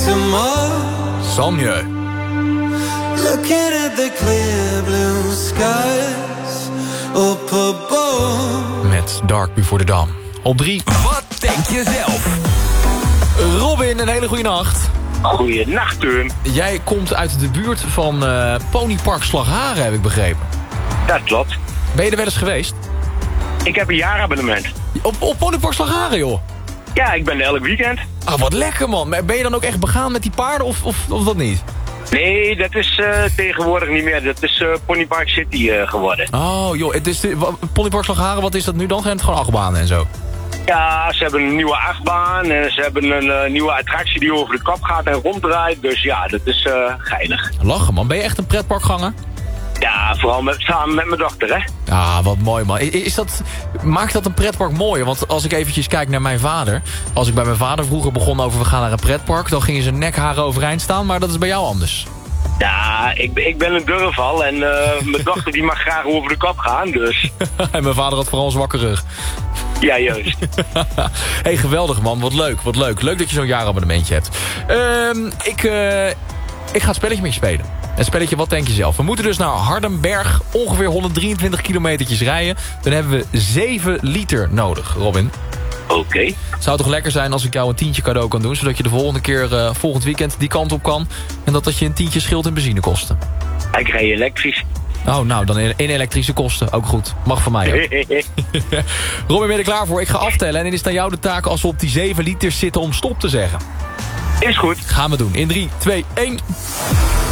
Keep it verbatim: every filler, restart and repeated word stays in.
tomorrow. Sanje. Looking at the clear blue skies up above. Met Dark Before the Dawn. Op drie. Wat denk je zelf? Robin, een hele goede nacht. Goeienacht, Teun. Jij komt uit de buurt van uh, Ponypark Slagharen, heb ik begrepen. Dat klopt. Ben je er wel eens geweest? Ik heb een jaarabonnement. Op, op Ponypark Slagharen, joh? Ja, ik ben er elk weekend. Ah, wat lekker, man. Maar ben je dan ook echt begaan met die paarden of, of, of dat niet? Nee, dat is uh, tegenwoordig niet meer. Dat is uh, Ponypark City uh, geworden. Oh, joh. Het is de, Ponypark Slagharen, wat is dat nu dan? Zijn het gewoon achtbanen en zo? Ja, ze hebben een nieuwe achtbaan en ze hebben een uh, nieuwe attractie die over de kop gaat en ronddraait. Dus ja, dat is uh, geinig. Lachen, man. Ben je echt een pretparkganger? Ja, vooral met, samen met mijn dochter, hè. Ah, wat mooi, man. Is dat, maakt dat een pretpark mooier? Want als ik eventjes kijk naar mijn vader... Als ik bij mijn vader vroeger begon over we gaan naar een pretpark... dan gingen zijn nekharen overeind staan, maar dat is bij jou anders. Ja, ik, ik ben een durval en uh, mijn dochter die mag graag over de kop gaan, dus... En mijn vader had vooral een zwakke rug. Ja, juist. Hey, geweldig, man. Wat leuk, wat leuk. Leuk dat je zo'n jaarabonnementje hebt. Uh, ik, uh, ik ga het spelletje met je spelen. Een spelletje, wat denk je zelf? We moeten dus naar Hardenberg, ongeveer honderddrieëntwintig kilometertjes rijden. Dan hebben we zeven liter nodig, Robin. Oké. Okay. Zou het toch lekker zijn als ik jou een tientje cadeau kan doen... zodat je de volgende keer, uh, volgend weekend, die kant op kan... en dat dat je een tientje scheelt in benzinekosten. Ik rij elektrisch. Oh, nou, dan in, in elektrische kosten. Ook goed. Mag van mij ook. Robin, ben je er klaar voor? Ik ga aftellen en dan is het aan jou de taak als we op die zeven liters zitten om stop te zeggen. Is goed. Gaan we doen. In drie, twee, één...